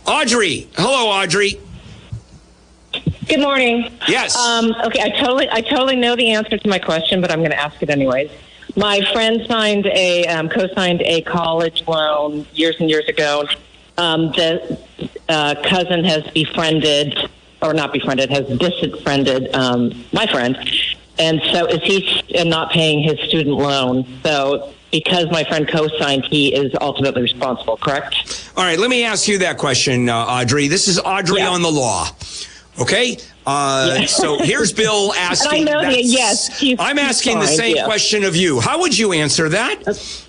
Audrey. Hello, Audrey. Good morning. Yes. Okay, I totally know the answer to my question, but I'm going to ask it anyways. My friend co-signed a college loan years and years ago. The cousin has has disenfriended my friend. And so is he not paying his student loan? So because my friend co-signed, he is ultimately responsible, correct? All right, let me ask you that question, Audrey. This is Audrey on the law. Okay? So here's Bill asking. And I know yes. I'm asking the same question of you. How would you answer that?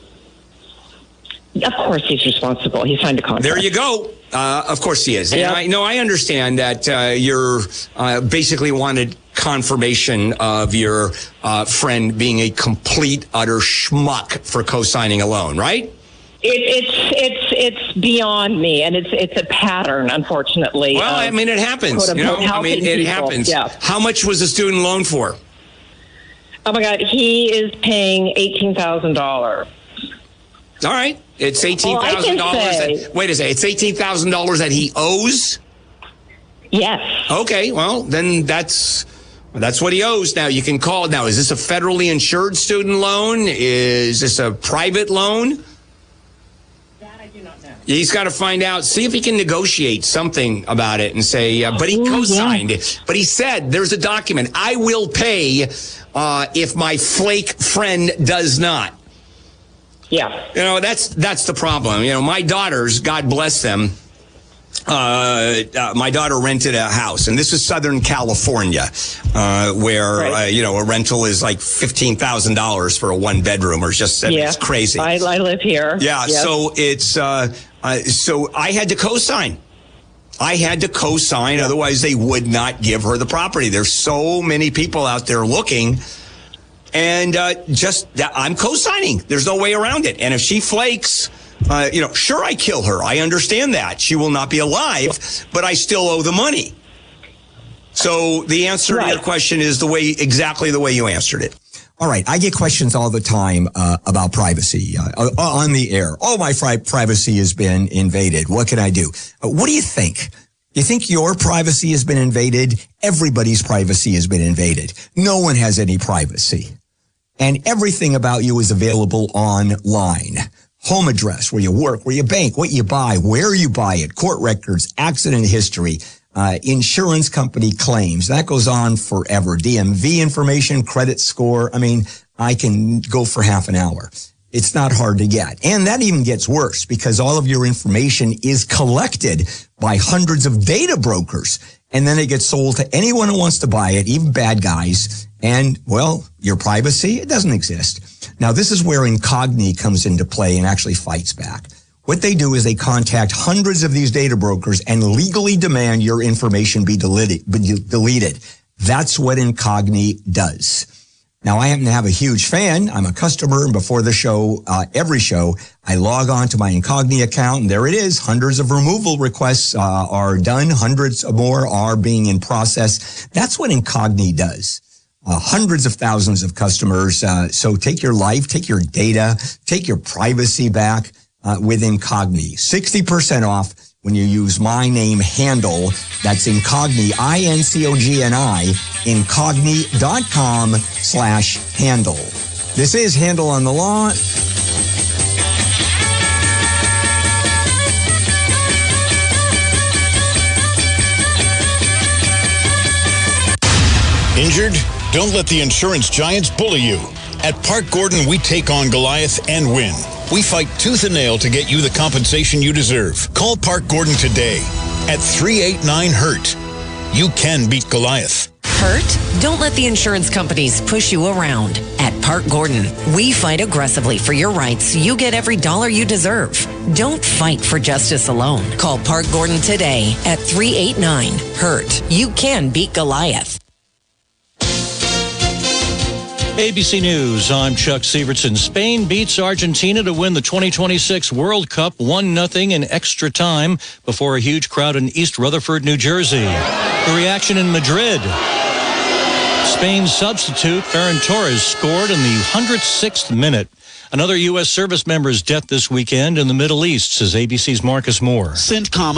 Of course he's responsible. He signed a contract. There you go. Of course he is. Yep. And I understand that you're basically wanted confirmation of your friend being a complete, utter schmuck for co-signing a loan, right? It's beyond me, and it's a pattern, unfortunately. Well, I mean, it happens. It happens. Yeah. How much was the student loan for? Oh my God, he is paying $18,000. All right, it's $18,000. Wait a second, it's $18,000 that he owes. Yes. Okay, well then that's what he owes. Now you can call. Now, is this a federally insured student loan? Is this a private loan? He's got to find out, see if he can negotiate something about it and say, but he co-signed it. But he said, there's a document. I will pay if my flake friend does not. Yeah. That's the problem. My daughters, God bless them, my daughter rented a house, and this is Southern California, where, right. A rental is like $15,000 for a one bedroom it's crazy. I live here. Yeah. Yes. So it's, so I had to co-sign. Otherwise they would not give her the property. There's so many people out there looking, and I'm co-signing. There's no way around it. And if she flakes, sure, I kill her. I understand that. She will not be alive, but I still owe the money. So the answer to your question is exactly the way you answered it. All right. I get questions all the time about privacy on the air. Oh, my privacy has been invaded. What can I do? What do you think? You think your privacy has been invaded? Everybody's privacy has been invaded. No one has any privacy. And everything about you is available online. Home address, where you work, where you bank, what you buy, where you buy it, court records, accident history, insurance company claims. That goes on forever. DMV information, credit score. I mean, I can go for half an hour. It's not hard to get. And that even gets worse because all of your information is collected by hundreds of data brokers. And then it gets sold to anyone who wants to buy it, even bad guys. And, well, your privacy, it doesn't exist. Now, this is where Incogni comes into play and actually fights back. What they do is they contact hundreds of these data brokers and legally demand your information be deleted. That's what Incogni does. Now, I happen to have a huge fan. I'm a customer, and before the show, every show, I log on to my Incogni account, and there it is. Hundreds of removal requests are done. Hundreds more are being in process. That's what Incogni does. Hundreds of thousands of customers. So take your life, take your data, take your privacy back with Incogni. 60% off when you use my name Handle. That's Incogni, INCOGNI, Incogni.com/handle. This is Handle on the Law. Injured? Don't let the insurance giants bully you. At Park Gordon, we take on Goliath and win. We fight tooth and nail to get you the compensation you deserve. Call Park Gordon today at 389-HURT. You can beat Goliath. Hurt? Don't let the insurance companies push you around. At Park Gordon, we fight aggressively for your rights. You get every dollar you deserve. Don't fight for justice alone. Call Park Gordon today at 389-HURT. You can beat Goliath. ABC News, I'm Chuck Severson. Spain beats Argentina to win the 2026 World Cup 1-0 in extra time before a huge crowd in East Rutherford, New Jersey. The reaction in Madrid. Spain's substitute, Ferran Torres, scored in the 106th minute. Another U.S. service member's death this weekend in the Middle East, says ABC's Marcus Moore. CENTCOM